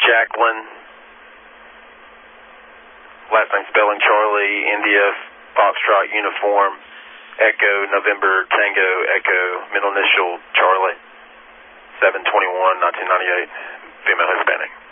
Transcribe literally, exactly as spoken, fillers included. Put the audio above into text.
Jacqueline, last name spelling Charlie, India, Foxtrot, Uniform, Echo, November, Tango, Echo, middle initial Charlie, seven twenty-one, nineteen ninety-eight, female Hispanic.